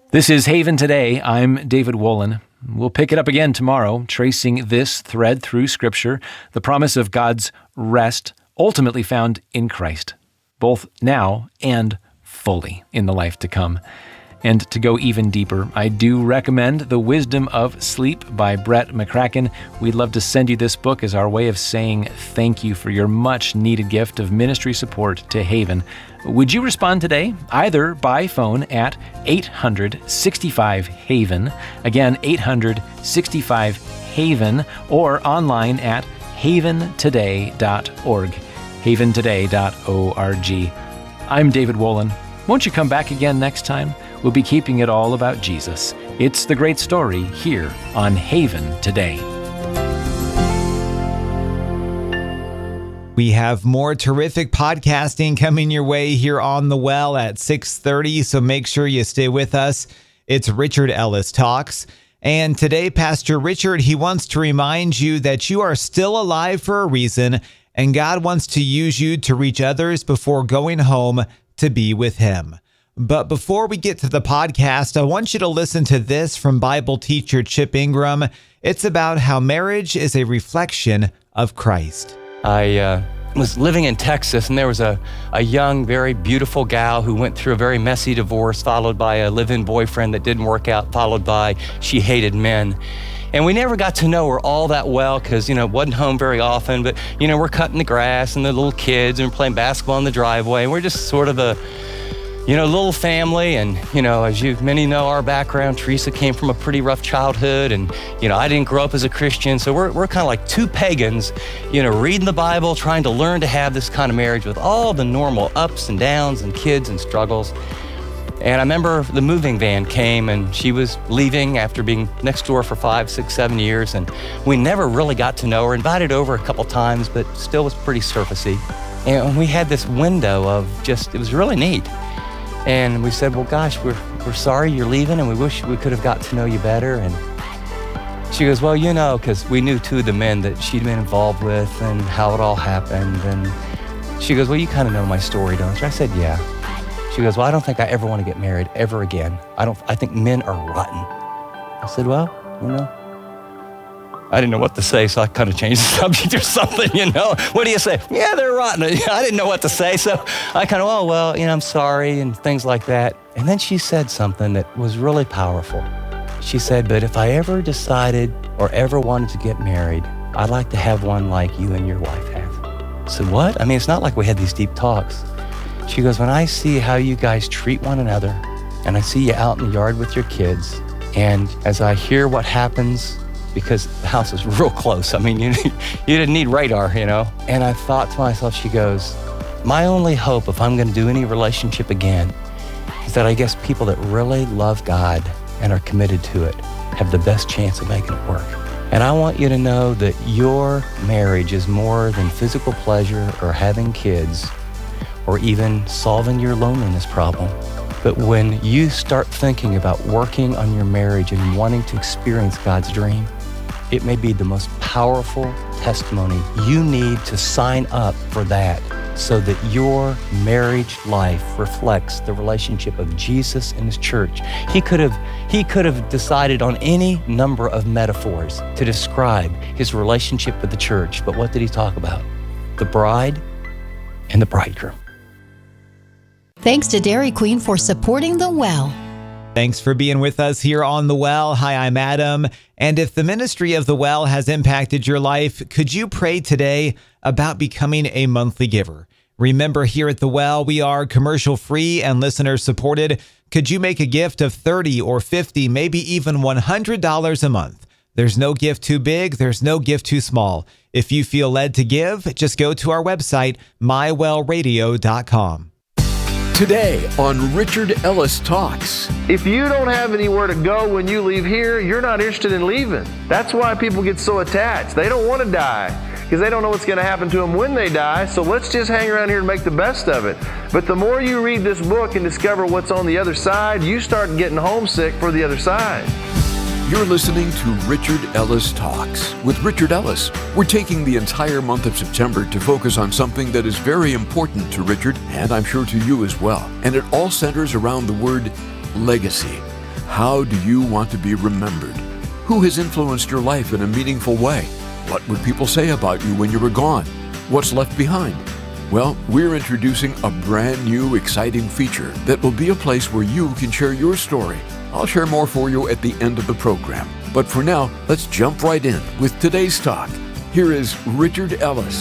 This is Haven Today. I'm David Wolin. We'll pick it up again tomorrow, tracing this thread through Scripture, the promise of God's rest ultimately found in Christ, both now and fully in the life to come. And to go even deeper, I do recommend The Wisdom of Sleep by Brett McCracken. We'd love to send you this book as our way of saying thank you for your much-needed gift of ministry support to Haven. Would you respond today, either by phone at 800-65-HAVEN, again, 800-65-HAVEN, or online at haventoday.org, haventoday.org. I'm David Wolin. Won't you come back again next time? We'll be keeping it all about Jesus. It's the great story here on Haven Today. We have more terrific podcasting coming your way here on The Well at 6:30, so make sure you stay with us. It's Richard Ellis Talks. And today, Pastor Richard, he wants to remind you that you are still alive for a reason, and God wants to use you to reach others before going home to be with Him. But before we get to the podcast, I want you to listen to this from Bible teacher Chip Ingram. It's about how marriage is a reflection of Christ. I was living in Texas, and there was a young, very beautiful gal who went through a very messy divorce, followed by a live-in boyfriend that didn't work out, followed by she hated men. And we never got to know her all that well because, wasn't home very often, but, we're cutting the grass and the little kids and we're playing basketball in the driveway. And we're just sort of a, little family. And, as many know our background, Teresa came from a pretty rough childhood. And, I didn't grow up as a Christian. So we're kind of like two pagans, reading the Bible, trying to learn to have this kind of marriage with all the normal ups and downs and kids and struggles. And I remember the moving van came and she was leaving after being next door for 5, 6, 7 years. And we never really got to know her, invited over a couple times, but still was pretty surfacey. And we had this window of it was really neat. And we said, well, gosh, we're sorry you're leaving and we wish we could have got to know you better. And she goes, well, because we knew two of the men that she'd been involved with and how it all happened. And she goes, well, you kind of know my story, don't you? I said, yeah. She goes, well, I don't think I ever want to get married ever again. I think men are rotten. I said, well, I didn't know what to say, so I kind of changed the subject or something, What do you say? Yeah, they're rotten. I didn't know what to say, so I kind of, I'm sorry, and things like that. And then she said something that was really powerful. She said, but if I ever decided or ever wanted to get married, I'd like to have one like you and your wife have. I said, what? It's not like we had these deep talks. She goes, when I see how you guys treat one another, and I see you out in the yard with your kids, and as I hear what happens, because the house is real close. You didn't need radar, And I thought to myself, she goes, my only hope if I'm going to do any relationship again is that I guess people that really love God and are committed to it have the best chance of making it work. And I want you to know that your marriage is more than physical pleasure or having kids or even solving your loneliness problem. But when you start thinking about working on your marriage and wanting to experience God's dream, it may be the most powerful testimony. You need to sign up for that so that your marriage life reflects the relationship of Jesus and His church. He could have decided on any number of metaphors to describe His relationship with the church, but what did He talk about? The bride and the bridegroom. Thanks to Dairy Queen for supporting The Well. Thanks for being with us here on The Well. Hi, I'm Adam. And if the ministry of The Well has impacted your life, could you pray today about becoming a monthly giver? Remember, here at The Well, we are commercial-free and listener-supported. Could you make a gift of $30 or $50, maybe even $100 a month? There's no gift too big. There's no gift too small. If you feel led to give, just go to our website, mywellradio.com. Today on Richard Ellis Talks. If you don't have anywhere to go when you leave here, you're not interested in leaving. That's why people get so attached. They don't want to die because they don't know what's going to happen to them when they die. So let's just hang around here and make the best of it. But the more you read this book and discover what's on the other side, you start getting homesick for the other side. You're listening to Richard Ellis Talks with Richard Ellis. We're taking the entire month of September to focus on something that is very important to Richard, and I'm sure to you as well. And it all centers around the word legacy. How do you want to be remembered? Who has influenced your life in a meaningful way? What would people say about you when you were gone? What's left behind? Well, we're introducing a brand new, exciting feature that will be a place where you can share your story. I'll share more for you at the end of the program. But for now, let's jump right in with today's talk. Here is Richard Ellis.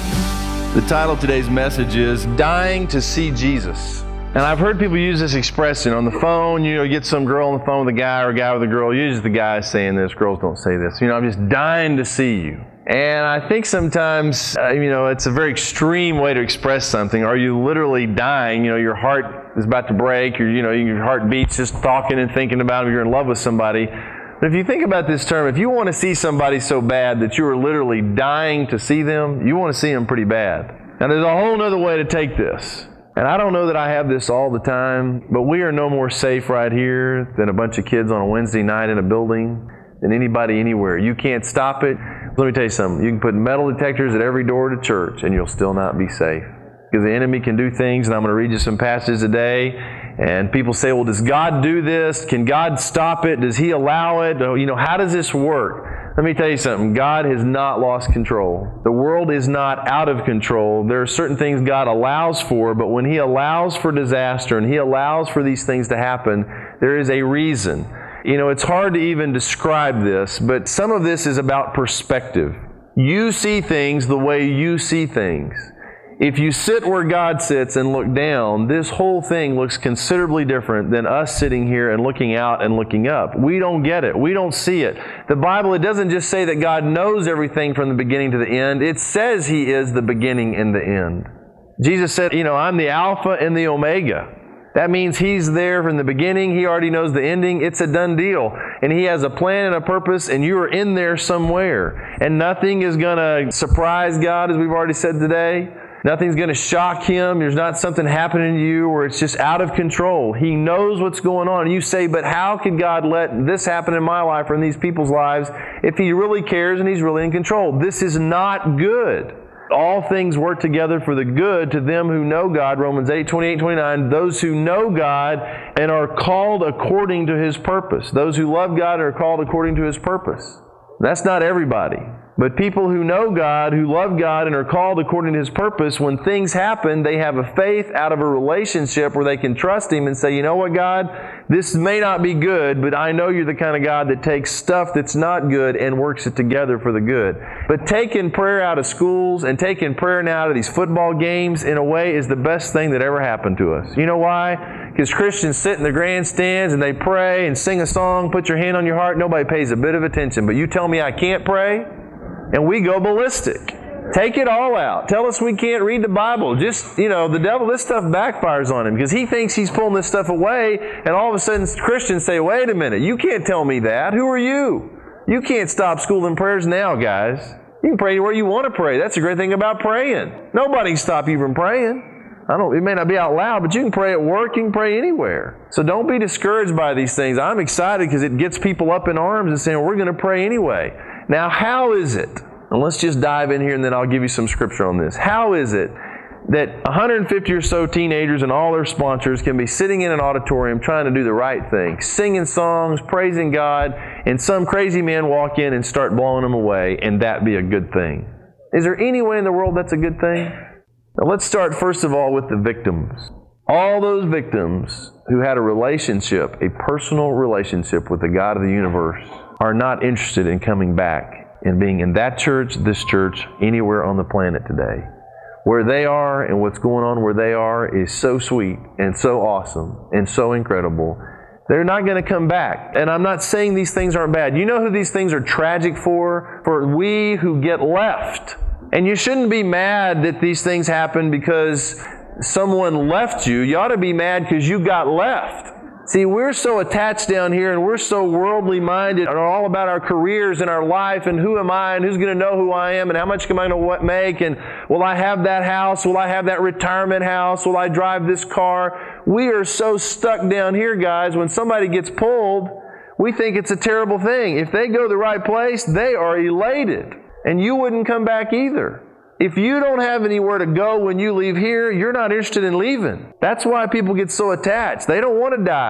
The title of today's message is Dying to See Jesus. And I've heard people use this expression on the phone. You get some girl on the phone with a guy or a guy with a girl. Usually the guy is saying this. Girls don't say this. I'm just dying to see you. And I think sometimes, it's a very extreme way to express something. Are you literally dying? Your heart is about to break. Your heart beats just talking and thinking about him. You're in love with somebody. But if you think about this term, if you want to see somebody so bad that you are literally dying to see them, you want to see them pretty bad. Now, there's a whole other way to take this. And I don't know that I have this all the time, but we are no more safe right here than a bunch of kids on a Wednesday night in a building than anybody anywhere. You can't stop it. Let me tell you something. You can put metal detectors at every door to church and you'll still not be safe. Because the enemy can do things, and I'm going to read you some passages today. And people say, well, does God do this? Can God stop it? Does He allow it? How does this work? Let me tell you something. God has not lost control. The world is not out of control. There are certain things God allows for, but when He allows for disaster and He allows for these things to happen, there is a reason. It's hard to even describe this, but some of this is about perspective. You see things the way you see things. If you sit where God sits and look down, this whole thing looks considerably different than us sitting here and looking out and looking up. We don't get it. We don't see it. The Bible, it doesn't just say that God knows everything from the beginning to the end. It says He is the beginning and the end. Jesus said, I'm the Alpha and the Omega. That means He's there from the beginning. He already knows the ending. It's a done deal. And He has a plan and a purpose, and you are in there somewhere. And nothing is going to surprise God, as we've already said today. Nothing's going to shock Him. There's not something happening to you where it's just out of control. He knows what's going on. And you say, but how could God let this happen in my life or in these people's lives if He really cares and He's really in control? This is not good. All things work together for the good to them who know God, Romans 8:28-29, those who know God and are called according to His purpose. Those who love God are called according to His purpose. That's not everybody. But people who know God, who love God, and are called according to His purpose, when things happen, they have a faith out of a relationship where they can trust Him and say, you know what, God, this may not be good, but I know You're the kind of God that takes stuff that's not good and works it together for the good. But taking prayer out of schools and taking prayer now out of these football games, in a way, is the best thing that ever happened to us. You know why? Because Christians sit in the grandstands and they pray and sing a song, put your hand on your heart, nobody pays a bit of attention. But you tell me I can't pray? And we go ballistic. Take it all out. Tell us we can't read the Bible. Just, the devil, this stuff backfires on him because he thinks he's pulling this stuff away, and all of a sudden Christians say, wait a minute, you can't tell me that. Who are you? You can't stop school and prayers now, guys. You can pray anywhere you want to pray. That's the great thing about praying. Nobody can stop you from praying. It may not be out loud, but you can pray at work, you can pray anywhere. So don't be discouraged by these things. I'm excited because it gets people up in arms and saying, we're going to pray anyway. Now, how is it, and let's just dive in here and then I'll give you some scripture on this. How is it that 150 or so teenagers and all their sponsors can be sitting in an auditorium trying to do the right thing, singing songs, praising God, and some crazy man walk in and start blowing them away, and that be a good thing? Is there any way in the world that's a good thing? Now, let's start first of all with the victims. All those victims who had a relationship, a personal relationship with the God of the universe, are not interested in coming back and being in that church, this church, anywhere on the planet today. Where they are and what's going on where they are is so sweet and so awesome and so incredible. They're not going to come back. And I'm not saying these things aren't bad. You know who these things are tragic for? For we who get left. And you shouldn't be mad that these things happen because someone left you. You ought to be mad because you got left. See, we're so attached down here and we're so worldly minded and are all about our careers and our life and who am I and who's going to know who I am and how much am I going to make and will I have that house? Will I have that retirement house? Will I drive this car? We are so stuck down here, guys. When somebody gets pulled, we think it's a terrible thing. If they go the right place, they are elated. And you wouldn't come back either. If you don't have anywhere to go when you leave here, you're not interested in leaving. That's why people get so attached. They don't want to die.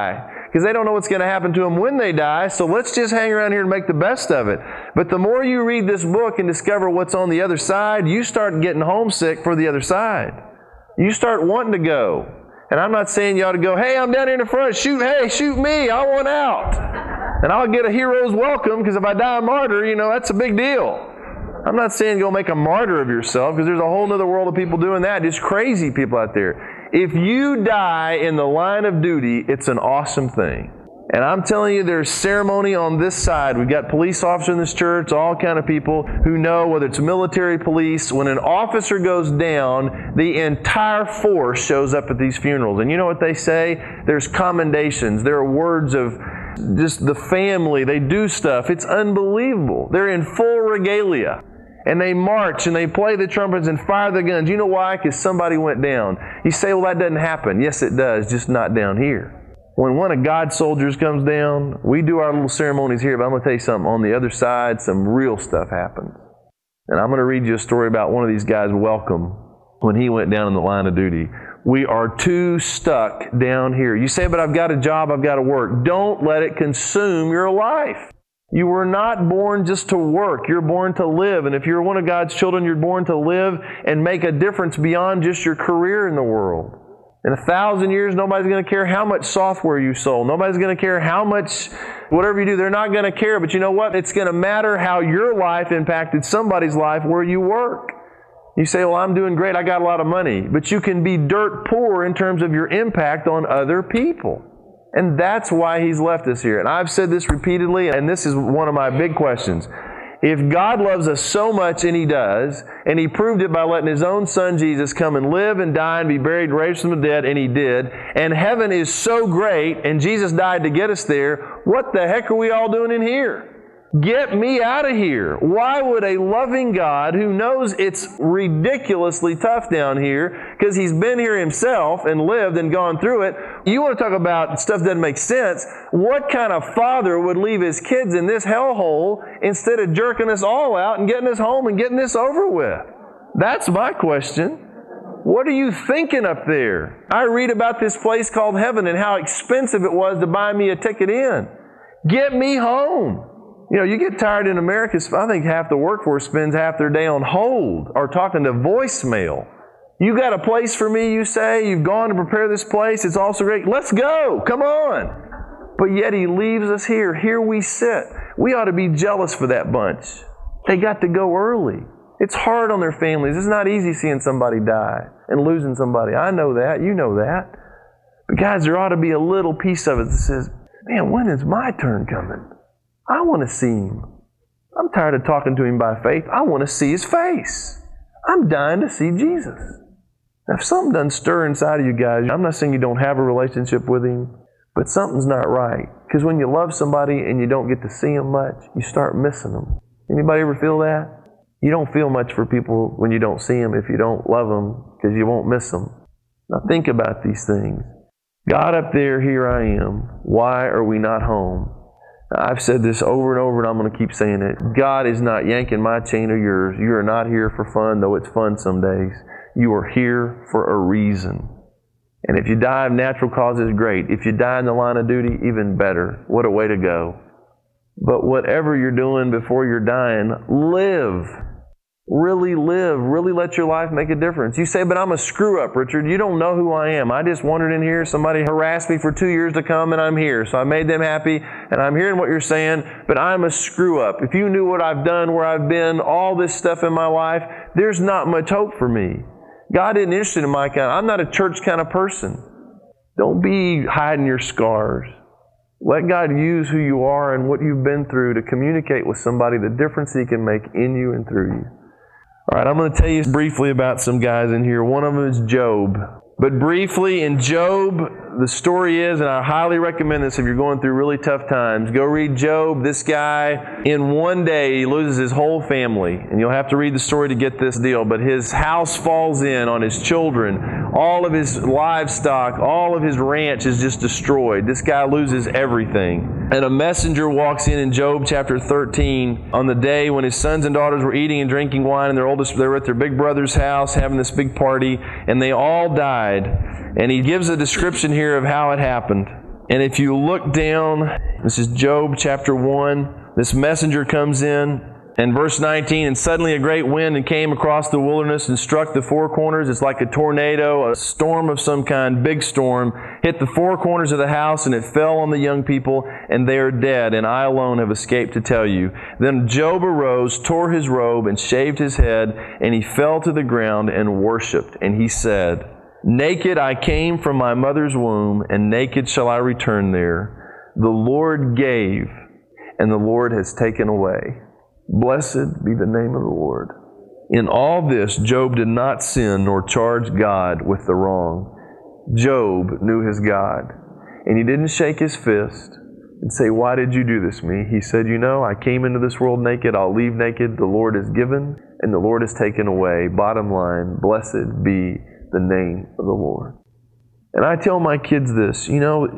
because they don't know what's going to happen to them when they die, so let's just hang around here and make the best of it. But the more you read this book and discover what's on the other side, you start getting homesick for the other side. You start wanting to go. And I'm not saying you ought to go, hey, I'm down here in the front, shoot me, I want out. And I'll get a hero's welcome, because if I die a martyr, that's a big deal. I'm not saying go make a martyr of yourself, because there's a whole other world of people doing that. Just crazy people out there. If you die in the line of duty, it's an awesome thing. And I'm telling you, there's ceremony on this side. We've got police officers in this church, all kind of people who know, whether it's military police, when an officer goes down, the entire force shows up at these funerals. And you know what they say? There's commendations. There are words of just the family. They do stuff. It's unbelievable. They're in full regalia. And they march and they play the trumpets and fire the guns. You know why? Because somebody went down. You say, well, that doesn't happen. Yes, it does, just not down here. When one of God's soldiers comes down, we do our little ceremonies here, but I'm going to tell you something. On the other side, some real stuff happens. And I'm going to read you a story about one of these guys, Welcome, when he went down in the line of duty. We are too stuck down here. You say, but I've got a job, I've got to work. Don't let it consume your life. You were not born just to work. You're born to live. And if you're one of God's children, you're born to live and make a difference beyond just your career in the world. In 1,000 years, nobody's going to care how much software you sold. Nobody's going to care how much, whatever you do, they're not going to care. But you know what? It's going to matter how your life impacted somebody's life where you work. You say, well, I'm doing great. I got a lot of money. But you can be dirt poor in terms of your impact on other people. And that's why He's left us here. And I've said this repeatedly, and this is one of my big questions. If God loves us so much, and He does, and He proved it by letting His own Son Jesus come and live and die and be buried and raised from the dead, and He did, and heaven is so great, and Jesus died to get us there, what the heck are we all doing in here? Get me out of here. Why would a loving God who knows it's ridiculously tough down here, because He's been here Himself and lived and gone through it, you want to talk about stuff that doesn't make sense, what kind of father would leave his kids in this hellhole instead of jerking us all out and getting us home and getting this over with? That's my question. What are you thinking up there? I read about this place called heaven and how expensive it was to buy me a ticket in. Get me home. You get tired in America. I think half the workforce spends half their day on hold or talking to voicemail. You got a place for me, you say? You've gone to prepare this place. It's also great. Let's go. Come on. But yet He leaves us here. Here we sit. We ought to be jealous for that bunch. They got to go early. It's hard on their families. It's not easy seeing somebody die and losing somebody. I know that. You know that. But guys, there ought to be a little piece of it that says, man, when is my turn coming? I want to see Him. I'm tired of talking to Him by faith. I want to see His face. I'm dying to see Jesus. Now, if something doesn't stir inside of you guys, I'm not saying you don't have a relationship with Him, but something's not right. Because when you love somebody and you don't get to see them much, you start missing them. Anybody ever feel that? You don't feel much for people when you don't see them if you don't love them, because you won't miss them. Now think about these things. God up there, here I am. Why are we not home? I've said this over and over, and I'm going to keep saying it. God is not yanking my chain or yours. You are not here for fun, though it's fun some days. You are here for a reason. And if you die of natural causes, great. If you die in the line of duty, even better. What a way to go. But whatever you're doing before you're dying, live. Really live. Really let your life make a difference. You say, but I'm a screw-up, Richard. You don't know who I am. I just wandered in here. Somebody harassed me for 2 years to come, and I'm here. So I made them happy, and I'm hearing what you're saying, but I'm a screw-up. If you knew what I've done, where I've been, all this stuff in my life, there's not much hope for me. God isn't interested in my kind. I'm not a church kind of person. Don't be hiding your scars. Let God use who you are and what you've been through to communicate with somebody the difference He can make in you and through you. All right, I'm going to tell you briefly about some guys in here. One of them is Job. But briefly, in Job, the story is, and I highly recommend this if you're going through really tough times, go read Job. This guy, in one day, he loses his whole family. And you'll have to read the story to get this deal. But his house falls in on his children. All of his livestock, all of his ranch is just destroyed. This guy loses everything. And a messenger walks in Job chapter 13 on the day when his sons and daughters were eating and drinking wine, and they were at their big brother's house having this big party, and they all died. And he gives a description here of how it happened. And if you look down, this is Job chapter 1. This messenger comes in. And verse 19, and suddenly a great wind came across the wilderness and struck the four corners. It's like a tornado, a storm of some kind, big storm, hit the four corners of the house, and it fell on the young people, and they are dead, and I alone have escaped to tell you. Then Job arose, tore his robe, and shaved his head, and he fell to the ground and worshipped. And he said, Naked I came from my mother's womb, and naked shall I return there. The Lord gave, and the Lord has taken away. Blessed be the name of the Lord. In all this, Job did not sin nor charge God with the wrong. Job knew his God, and he didn't shake his fist and say, Why did you do this to me? He said, I came into this world naked. I'll leave naked. The Lord has given, and the Lord has taken away. Bottom line, blessed be the name of the Lord. And I tell my kids this,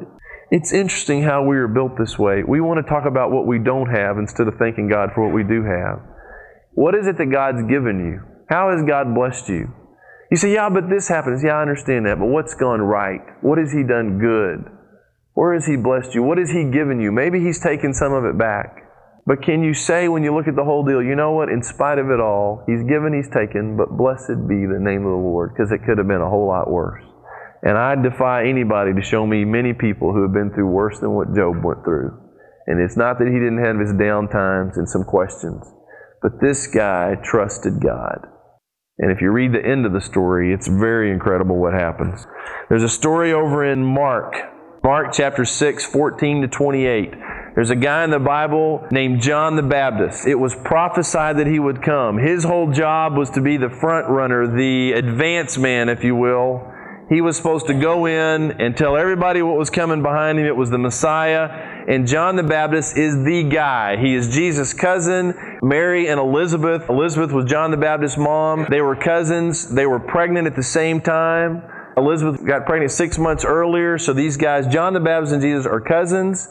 it's interesting how we are built this way. We want to talk about what we don't have instead of thanking God for what we do have. What is it that God's given you? How has God blessed you? You say, yeah, but this happens. Yeah, I understand that. But what's gone right? What has He done good? Where has He blessed you? What has He given you? Maybe He's taken some of it back. But can you say when you look at the whole deal, you know what? In spite of it all, He's given, He's taken, but blessed be the name of the Lord, because it could have been a whole lot worse. And I defy anybody to show me many people who have been through worse than what Job went through. And it's not that he didn't have his down times and some questions, but this guy trusted God. And if you read the end of the story, it's very incredible what happens. There's a story over in Mark chapter 6, 14 to 28. There's a guy in the Bible named John the Baptist. It was prophesied that he would come. His whole job was to be the front runner, the advance man, if you will. He was supposed to go in and tell everybody what was coming behind him. It was the Messiah. And John the Baptist is the guy. He is Jesus' cousin, Mary and Elizabeth. Elizabeth was John the Baptist's mom. They were cousins. They were pregnant at the same time. Elizabeth got pregnant 6 months earlier. So these guys, John the Baptist and Jesus, are cousins.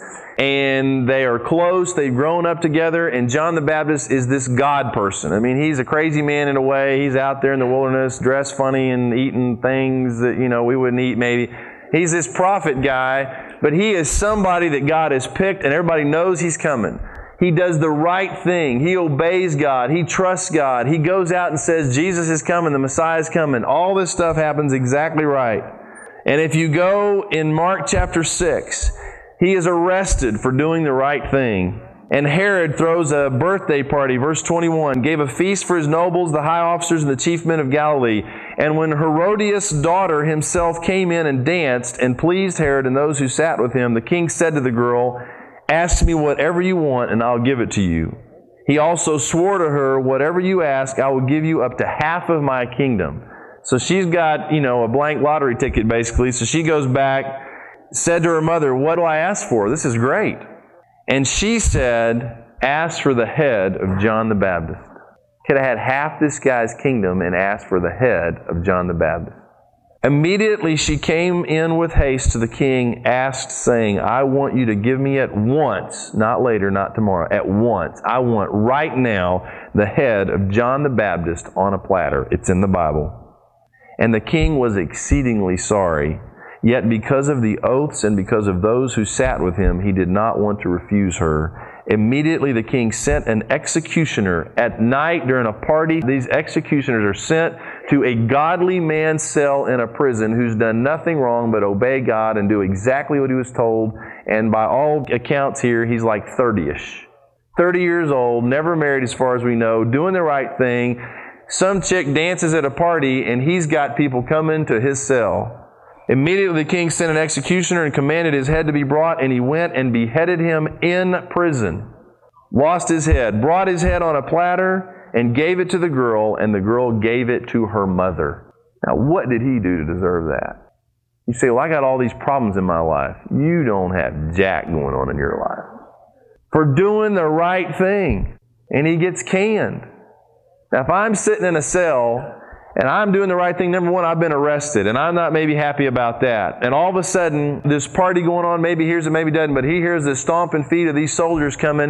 And they are close. They've grown up together. And John the Baptist is this God person. I mean, he's a crazy man in a way. He's out there in the wilderness, dressed funny and eating things that, we wouldn't eat maybe. He's this prophet guy. But he is somebody that God has picked, and everybody knows he's coming. He does the right thing. He obeys God. He trusts God. He goes out and says, Jesus is coming. The Messiah is coming. All this stuff happens exactly right. And if you go in Mark chapter 6, he is arrested for doing the right thing. And Herod throws a birthday party, verse 21, gave a feast for his nobles, the high officers, and the chief men of Galilee. And when Herodias' daughter himself came in and danced and pleased Herod and those who sat with him, the king said to the girl, Ask me whatever you want, and I'll give it to you. He also swore to her, Whatever you ask, I will give you up to half of my kingdom. So she's got, a blank lottery ticket, basically. So she goes back, said to her mother, What do I ask for? This is great. And she said, Ask for the head of John the Baptist. Could have had half this guy's kingdom and asked for the head of John the Baptist. Immediately she came in with haste to the king, asked, saying, I want you to give me at once, not later, not tomorrow, at once. I want right now the head of John the Baptist on a platter. It's in the Bible. And the king was exceedingly sorry. Yet because of the oaths and because of those who sat with him, he did not want to refuse her. Immediately the king sent an executioner at night during a party. These executioners are sent to a godly man's cell in a prison who's done nothing wrong but obey God and do exactly what he was told. And by all accounts here, he's like 30-ish. 30 years old, never married as far as we know, doing the right thing. Some chick dances at a party and he's got people coming to his cell. Immediately the king sent an executioner and commanded his head to be brought, and he went and beheaded him in prison. Lost his head, brought his head on a platter, and gave it to the girl, and the girl gave it to her mother. Now, what did he do to deserve that? You say, well, I got all these problems in my life. You don't have jack going on in your life. For doing the right thing, and he gets canned. Now, if I'm sitting in a cell and I'm doing the right thing, number one, I've been arrested, and I'm not maybe happy about that. And all of a sudden, this party going on, maybe hears it, maybe doesn't, but he hears the stomping feet of these soldiers coming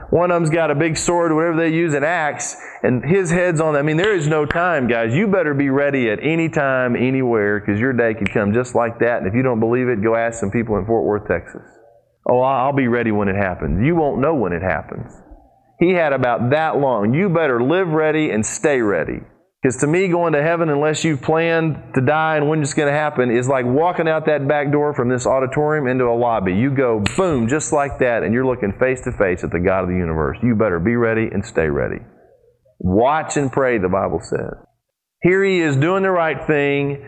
One of them's got a big sword, whatever they use, an axe, and his head's on that. I mean, there is no time, guys. You better be ready at any time, anywhere, because your day could come just like that. And if you don't believe it, go ask some people in Fort Worth, Texas. Oh, I'll be ready when it happens. You won't know when it happens. He had about that long. You better live ready and stay ready. Because to me, going to heaven, unless you've planned to die and when it's going to happen, is like walking out that back door from this auditorium into a lobby. You go, boom, just like that, and you're looking face to face at the God of the universe. You better be ready and stay ready. Watch and pray, the Bible says. Here he is doing the right thing.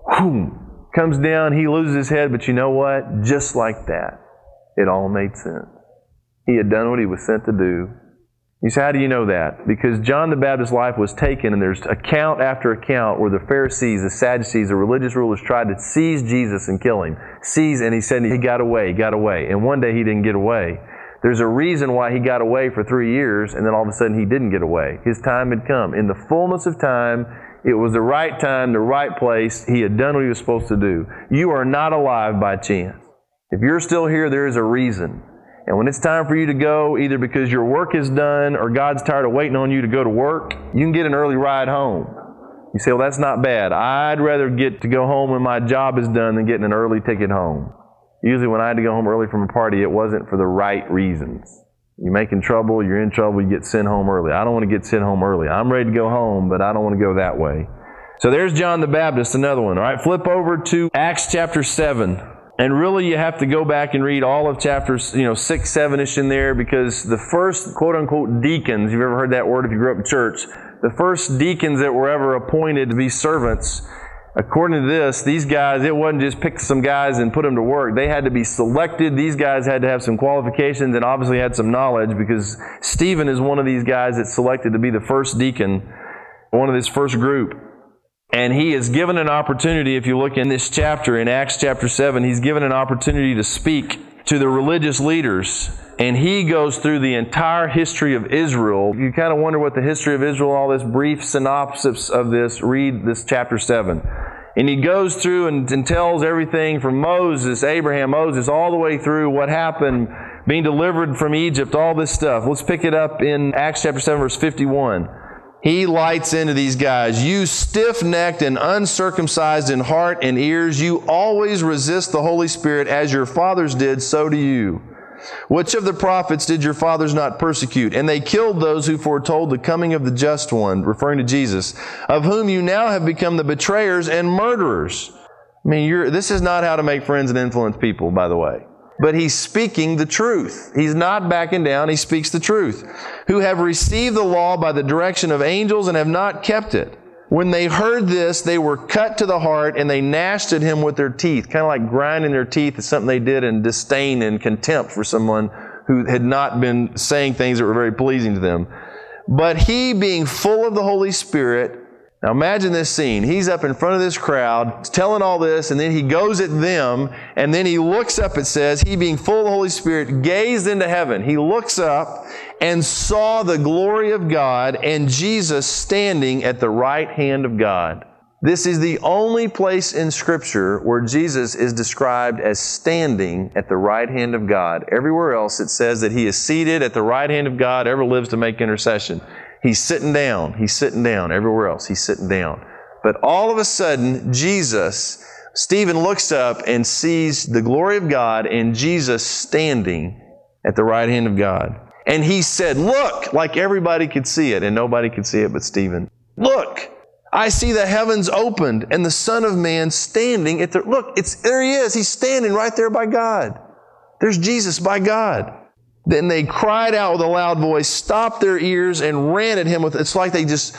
Whoom, comes down, he loses his head, but you know what? Just like that, it all made sense. He had done what he was sent to do. You say, how do you know that? Because John the Baptist's life was taken, and there's account after account where the Pharisees, the Sadducees, the religious rulers tried to seize Jesus and kill him. Seize, and he said he got away. And one day he didn't get away. There's a reason why he got away for 3 years, and then all of a sudden he didn't get away. His time had come. In the fullness of time, it was the right time, the right place. He had done what he was supposed to do. You are not alive by chance. If you're still here, there is a reason. And when it's time for you to go, either because your work is done or God's tired of waiting on you to go to work, you can get an early ride home. You say, well, that's not bad. I'd rather get to go home when my job is done than getting an early ticket home. Usually when I had to go home early from a party, it wasn't for the right reasons. You're making trouble, you're in trouble, you get sent home early. I don't want to get sent home early. I'm ready to go home, but I don't want to go that way. So there's John the Baptist, another one. All right, flip over to Acts chapter 7. And really, you have to go back and read all of chapters, 6, 7-ish in there, because the first quote-unquote deacons, you've ever heard that word if you grew up in church, the first deacons that were ever appointed to be servants, according to this, these guys, it wasn't just pick some guys and put them to work. They had to be selected. These guys had to have some qualifications and obviously had some knowledge, because Stephen is one of these guys that's selected to be the first deacon, one of this first group. And he is given an opportunity, if you look in this chapter, in Acts chapter 7, he's given an opportunity to speak to the religious leaders. And he goes through the entire history of Israel. You kind of wonder what the history of Israel, all this brief synopsis of this, read this chapter 7. And he goes through and tells everything from Moses, Abraham, Moses, all the way through what happened, being delivered from Egypt, all this stuff. Let's pick it up in Acts chapter 7, verse 51. He lights into these guys. You stiff-necked and uncircumcised in heart and ears, you always resist the Holy Spirit as your fathers did, so do you. Which of the prophets did your fathers not persecute? And they killed those who foretold the coming of the Just One, referring to Jesus, of whom you now have become the betrayers and murderers. I mean, this is not how to make friends and influence people, by the way. But he's speaking the truth. He's not backing down. He speaks the truth. Who have received the law by the direction of angels and have not kept it. When they heard this, they were cut to the heart and they gnashed at him with their teeth. Kind of like grinding their teeth is something they did in disdain and contempt for someone who had not been saying things that were very pleasing to them. But he, being full of the Holy Spirit, now imagine this scene. He's up in front of this crowd, telling all this, and then he goes at them, and then he looks up, it says, he being full of the Holy Spirit, gazed into heaven. He looks up and saw the glory of God and Jesus standing at the right hand of God. This is the only place in Scripture where Jesus is described as standing at the right hand of God. Everywhere else it says that he is seated at the right hand of God, ever lives to make intercession. He's sitting down. He's sitting down. Everywhere else, he's sitting down. But all of a sudden, Stephen looks up and sees the glory of God and Jesus standing at the right hand of God. And he said, look, like everybody could see it, and nobody could see it but Stephen. Look, I see the heavens opened and the Son of Man standing at the... Look, there he is. He's standing right there by God. There's Jesus by God. Then they cried out with a loud voice, stopped their ears, and ran at him with... It's like they just...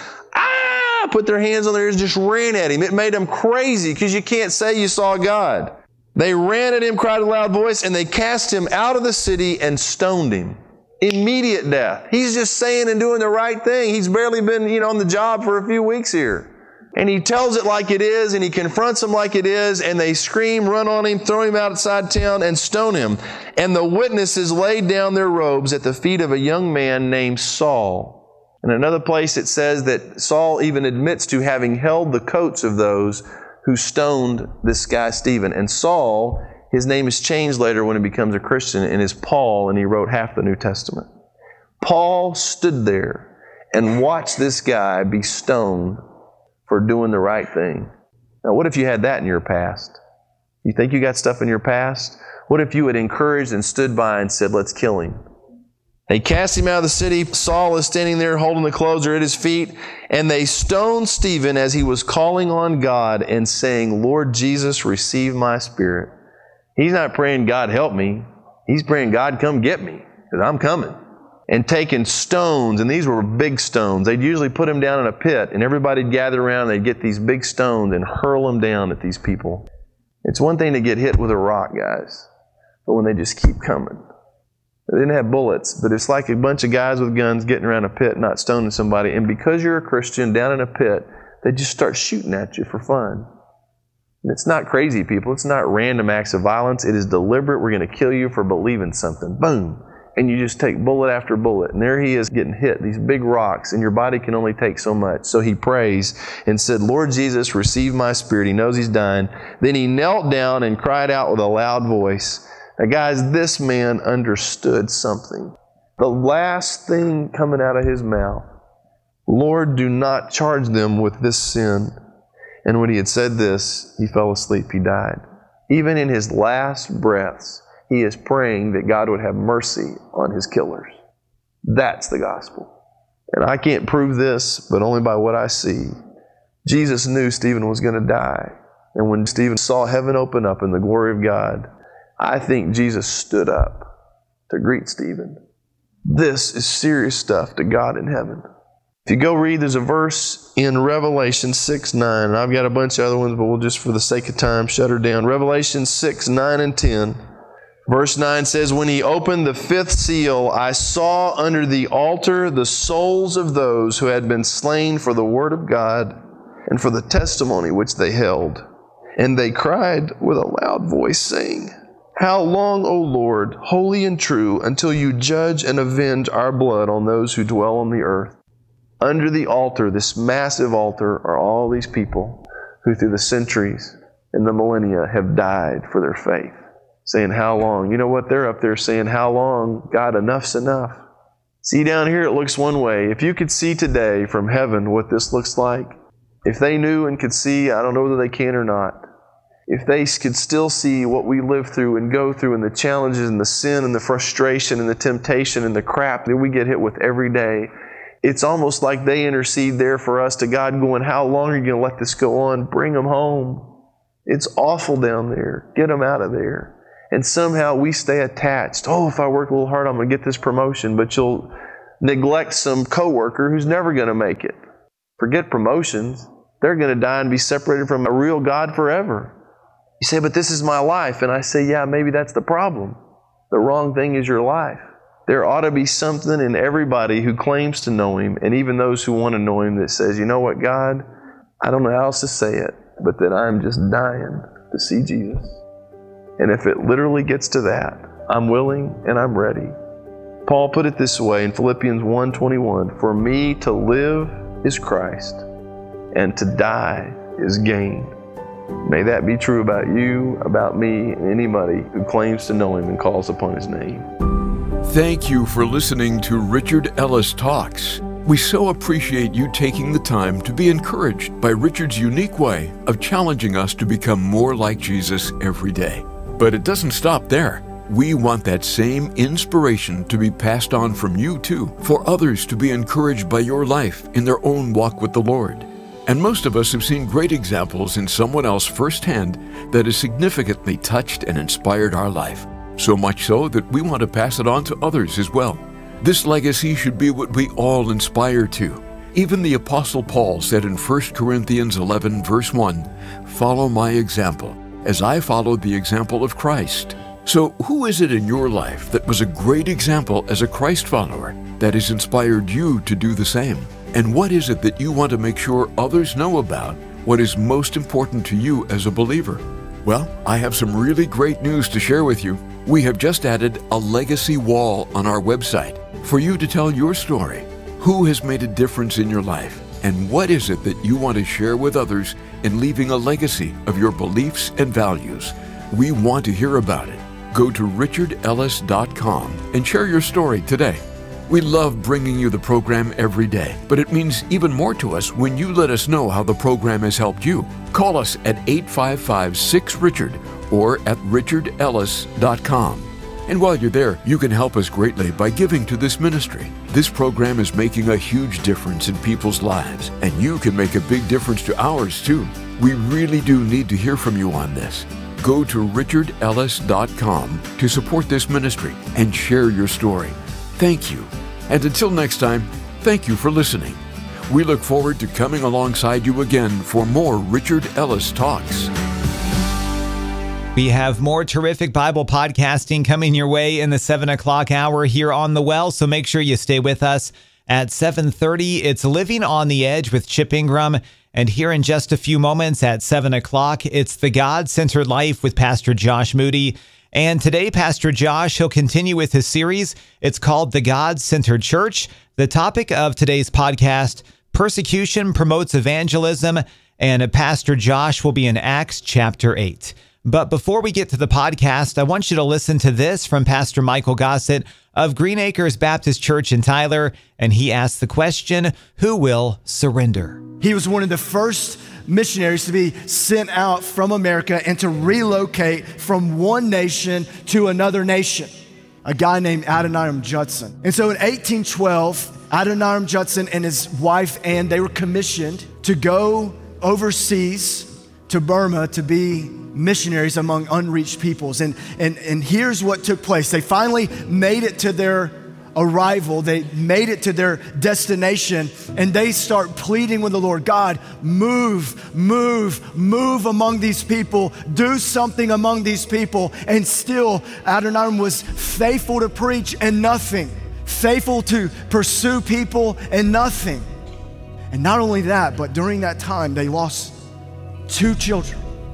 put their hands on their ears, just ran at him. It made them crazy because you can't say you saw God. They ran at him, cried with a loud voice, and they cast him out of the city and stoned him. Immediate death. He's just saying and doing the right thing. He's barely been, on the job for a few weeks here. And he tells it like it is, and he confronts them like it is, and they scream, run on him, throw him outside town, and stone him. And the witnesses laid down their robes at the feet of a young man named Saul. In another place it says that Saul even admits to having held the coats of those who stoned this guy Stephen. And Saul, his name is changed later when he becomes a Christian, and is Paul, and he wrote half the New Testament. Paul stood there and watched this guy be stoned for doing the right thing. Now, what if you had that in your past? You think you got stuff in your past? What if you had encouraged and stood by and said, let's kill him? They cast him out of the city. Saul is standing there holding the clothes at his feet. And they stoned Stephen as he was calling on God and saying, Lord Jesus, receive my spirit. He's not praying, God, help me. He's praying, God, come get me, because I'm coming. And taking stones, and these were big stones. They'd usually put them down in a pit, and everybody'd gather around, and they'd get these big stones and hurl them down at these people. It's one thing to get hit with a rock, guys, but when they just keep coming. They didn't have bullets, but it's like a bunch of guys with guns getting around a pit, not stoning somebody. And because you're a Christian down in a pit, they just start shooting at you for fun. And it's not crazy, people. It's not random acts of violence. It is deliberate. We're going to kill you for believing something. Boom. And you just take bullet after bullet. And there he is getting hit, these big rocks, and your body can only take so much. So he prays and said, Lord Jesus, receive my spirit. He knows he's dying. Then he knelt down and cried out with a loud voice. Now, guys, this man understood something. The last thing coming out of his mouth, Lord, do not charge them with this sin. And when he had said this, he fell asleep. He died. Even in his last breaths, he is praying that God would have mercy on his killers. That's the gospel. And I can't prove this, but only by what I see. Jesus knew Stephen was going to die. And when Stephen saw heaven open up in the glory of God, I think Jesus stood up to greet Stephen. This is serious stuff to God in heaven. If you go read, there's a verse in Revelation 6:9. And I've got a bunch of other ones, but we'll just, for the sake of time, shut her down. Revelation 6:9 and 10. Verse 9 says, when he opened the fifth seal, I saw under the altar the souls of those who had been slain for the word of God and for the testimony which they held. And they cried with a loud voice, saying, How long, O Lord, holy and true, until you judge and avenge our blood on those who dwell on the earth? Under the altar, this massive altar, are all these people who through the centuries and the millennia have died for their faith. Saying, how long? You know what? They're up there saying, how long? God, enough's enough. See, down here it looks one way. If you could see today from heaven what this looks like, if they knew and could see, I don't know whether they can or not, if they could still see what we live through and go through and the challenges and the sin and the frustration and the temptation and the crap that we get hit with every day, it's almost like they intercede there for us to God going, how long are you going to let this go on? Bring them home. It's awful down there. Get them out of there. And somehow we stay attached. Oh, if I work a little hard, I'm going to get this promotion. But you'll neglect some coworker who's never going to make it. Forget promotions. They're going to die and be separated from a real God forever. You say, but this is my life. And I say, yeah, maybe that's the problem. The wrong thing is your life. There ought to be something in everybody who claims to know Him, and even those who want to know Him, that says, you know what, God, I don't know how else to say it, but that I'm just dying to see Jesus. And if it literally gets to that, I'm willing and I'm ready. Paul put it this way in Philippians 1:21, for me to live is Christ, and to die is gain. May that be true about you, about me, and anybody who claims to know Him and calls upon His name. Thank you for listening to Richard Ellis Talks. We so appreciate you taking the time to be encouraged by Richard's unique way of challenging us to become more like Jesus every day. But it doesn't stop there. We want that same inspiration to be passed on from you too, for others to be encouraged by your life in their own walk with the Lord. And most of us have seen great examples in someone else firsthand that has significantly touched and inspired our life. So much so that we want to pass it on to others as well. This legacy should be what we all aspire to. Even the Apostle Paul said in 1 Corinthians 11, verse 1, follow my example, as I followed the example of Christ. So who is it in your life that was a great example as a Christ follower that has inspired you to do the same? And what is it that you want to make sure others know about? What is most important to you as a believer? Well, I have some really great news to share with you. We have just added a legacy wall on our website for you to tell your story. Who has made a difference in your life? And what is it that you want to share with others in leaving a legacy of your beliefs and values? We want to hear about it. Go to richardellis.com and share your story today. We love bringing you the program every day, but it means even more to us when you let us know how the program has helped you. Call us at 855-6-RICHARD or at richardellis.com. And while you're there, you can help us greatly by giving to this ministry. This program is making a huge difference in people's lives, and you can make a big difference to ours too. We really do need to hear from you on this. Go to richardellis.com to support this ministry and share your story. Thank you. And until next time, thank you for listening. We look forward to coming alongside you again for more Richard Ellis Talks. We have more terrific Bible podcasting coming your way in the 7 o'clock hour here on The Well, so make sure you stay with us. At 7:30, it's Living on the Edge with Chip Ingram. And here in just a few moments at 7 o'clock, it's The God-Centered Life with Pastor Josh Moody. And today, Pastor Josh, he'll continue with his series. It's called The God-Centered Church. The topic of today's podcast, Persecution Promotes Evangelism. And Pastor Josh will be in Acts chapter 8. But before we get to the podcast, I want you to listen to this from Pastor Michael Gossett of Green Acres Baptist Church in Tyler. And he asked the question, who will surrender? He was one of the first missionaries to be sent out from America and to relocate from one nation to another nation, a guy named Adoniram Judson. And so in 1812, Adoniram Judson and his wife Anne, they were commissioned to go overseas to Burma to be missionaries among unreached peoples. And here's what took place. They finally made it to their arrival. They made it to their destination, and they start pleading with the Lord, God, move among these people, do something among these people. And still, Adoniram was faithful to preach and nothing, faithful to pursue people and nothing. And not only that, but during that time, they lost 2 children.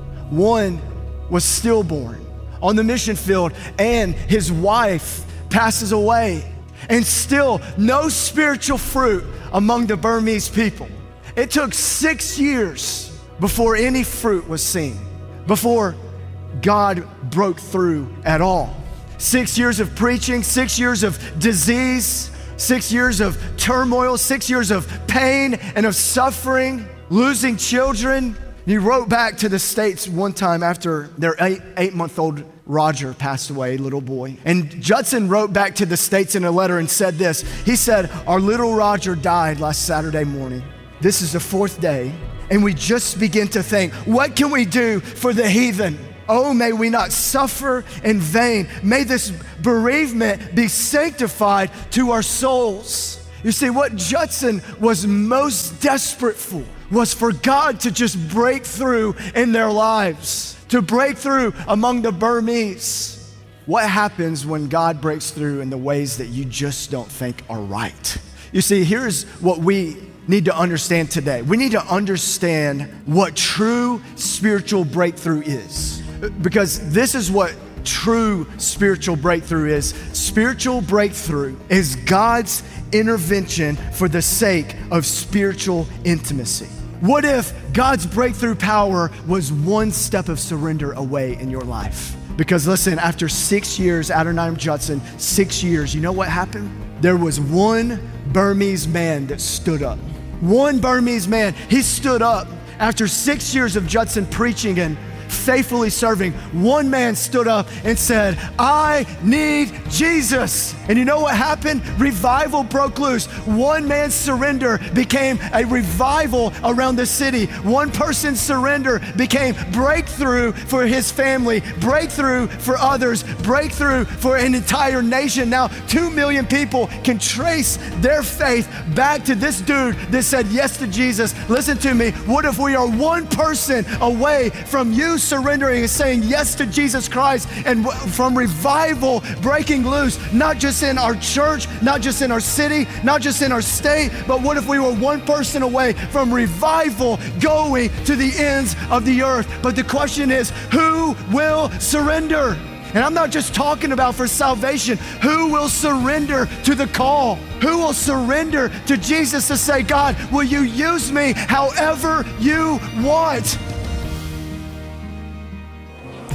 One was stillborn on the mission field, and his wife passes away. And still, no spiritual fruit among the Burmese people. It took 6 years before any fruit was seen, before God broke through at all. 6 years of preaching, 6 years of disease, 6 years of turmoil, 6 years of pain and of suffering, losing children. He wrote back to the States one time after their eight-month-old Roger passed away, little boy. And Judson wrote back to the States in a letter and said this. He said, our little Roger died last Saturday morning. This is the 4th day, and we just begin to think, what can we do for the heathen? Oh, may we not suffer in vain. May this bereavement be sanctified to our souls. You see, what Judson was most desperate for was for God to just break through in their lives, to break through among the Burmese. What happens when God breaks through in the ways that you just don't think are right? You see, here's what we need to understand today. We need to understand what true spiritual breakthrough is, because this is what true spiritual breakthrough is. Spiritual breakthrough is God's intervention for the sake of spiritual intimacy. What if God's breakthrough power was one step of surrender away in your life? Because listen, after 6 years, Adoniram Judson, 6 years, you know what happened? There was one Burmese man that stood up. One Burmese man, he stood up after 6 years of Judson preaching and faithfully serving. One man stood up and said, I need Jesus. And you know what happened? Revival broke loose. One man's surrender became a revival around the city. One person's surrender became breakthrough for his family, breakthrough for others, breakthrough for an entire nation. Now, 2 million people can trace their faith back to this dude that said yes to Jesus. Listen to me. What if we are one person away from you surrendering and saying yes to Jesus Christ, and from revival breaking loose, not just in our church, not just in our city, not just in our state, but what if we were one person away from revival going to the ends of the earth? But the question is, who will surrender? And I'm not just talking about for salvation. Who will surrender to the call? Who will surrender to Jesus to say, God, will you use me however you want?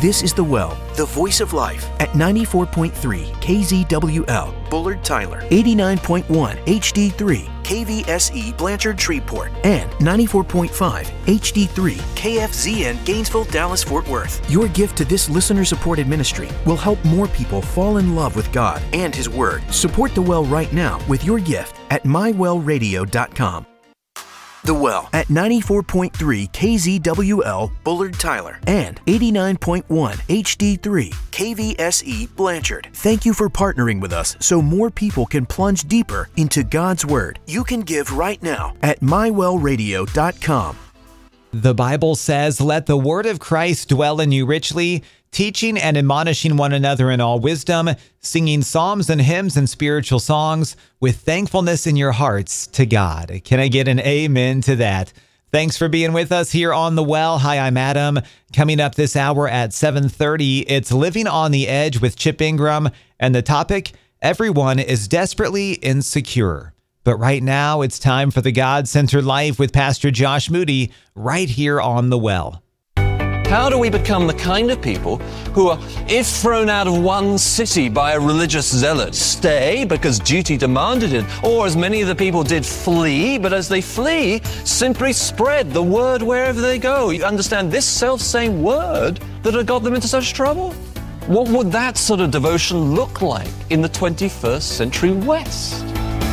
This is The Well, the voice of life, at 94.3 KZWL, Bullard Tyler, 89.1 HD3, KVSE Blanchard Shreveport, and 94.5 HD3 KFZN Gainesville, Dallas, Fort Worth. Your gift to this listener-supported ministry will help more people fall in love with God and His Word. Support The Well right now with your gift at mywellradio.com. The Well at 94.3 KZWL Bullard Tyler and 89.1 HD3 KVSE Blanchard. Thank you for partnering with us so more people can plunge deeper into God's Word. You can give right now at mywellradio.com. The Bible says, "Let the word of Christ dwell in you richly, teaching and admonishing one another in all wisdom, singing psalms and hymns and spiritual songs with thankfulness in your hearts to God." Can I get an amen to that? Thanks for being with us here on The Well. Hi, I'm Adam. Coming up this hour at 7:30, it's Living on the Edge with Chip Ingram, and the topic, everyone is desperately insecure. But right now, it's time for the God-Centered Life with Pastor Josh Moody right here on The Well. How do we become the kind of people who are, if thrown out of one city by a religious zealot, stay because duty demanded it, or as many of the people did, flee, but as they flee, simply spread the word wherever they go? You understand, this self-same word that had got them into such trouble? What would that sort of devotion look like in the 21st century West?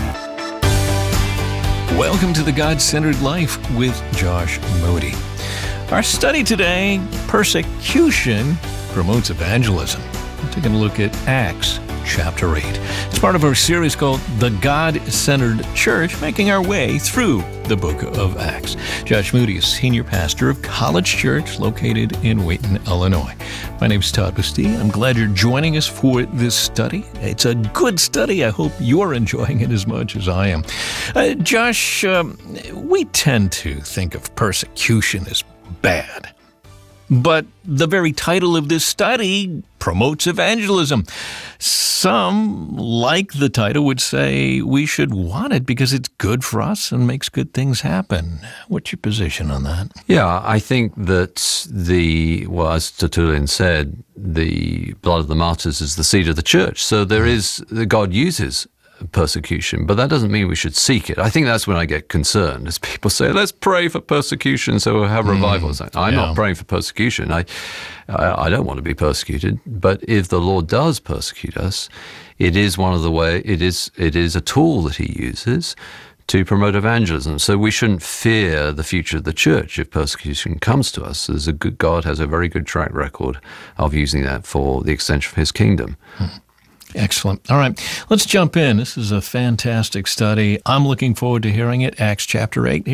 Welcome to the God-Centered Life with Josh Moody. Our study today, Persecution Promotes Evangelism. We're taking a look at Acts chapter 8. It's part of our series called The God-Centered Church, making our way through the book of Acts. Josh Moody is senior pastor of College Church located in Wayton, Illinois. My name's Todd Bastille. I'm glad you're joining us for this study. It's a good study. I hope you're enjoying it as much as I am. Josh, we tend to think of persecution as bad. But the very title of this study promotes evangelism. Some, like the title, would say we should want it because it's good for us and makes good things happen. What's your position on that? Yeah, I think that as Tertullian said, the blood of the martyrs is the seed of the church. So God uses persecution, but that doesn't mean we should seek it. I think that's when I get concerned, as people say, let's pray for persecution so we'll have revivals. I'm not praying for persecution. I don't want to be persecuted, but if the Lord does persecute us, it is one of the way. It is a tool that He uses to promote evangelism. So we shouldn't fear the future of the church if persecution comes to us. God has a very good track record of using that for the extension of His kingdom. Excellent. All right, let's jump in. This is a fantastic study. I'm looking forward to hearing it. Acts chapter 8.